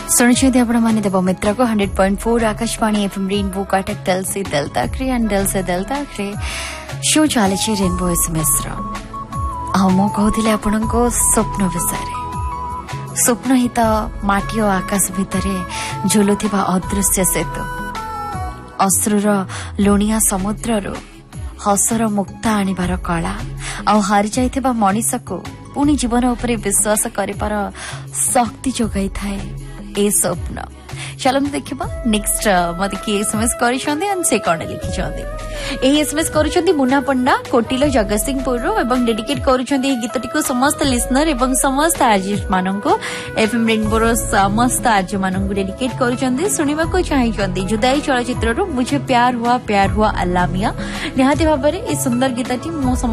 सुनिछन्ति आपण माने देव मित्र को 100.4 आकाशवाणी एफएम रेनबो कटक दिल से दिल तक रे एंड दिल से दिल तक रे शो चले छे रेनबो एसएमएस रो आ मो कहथिले आपण को स्वप्न विषय स्वप्न ही तो माटी और आकाश भितरे झुलुथिबा अदृश्य सेतु अश्रुर लुणिया समुद्र रो हसर मुक्ता आनिबार कला आ हारि जाइथिबा मनीष को पुणी जीवन उपरे विश्वास करिपार शक्ति जोगाई थाए ए स्वप्न चलो देखिबा नेक्स्ट मते की एसएमएस करिसंदी एंड से कोन लिखिसंदी एही एसएमएस करिसंदी मुन्ना पंडा कोटिलो जगतसिंहपुर रो एवं डेडिकेट करिसंदी ए गीतटी को समस्त लिसनर एवं समस्त आर्टिस्ट माननको एफएम रेनबो रो समस्त आर्ज माननको डेडिकेट करिसंदी सुनिबा को चाहिसंदी जुदाई चलचित्र रो मुझे प्यार हुआ अल्लाह मियां निहाती भाबरे ए सुंदर गीतटी मो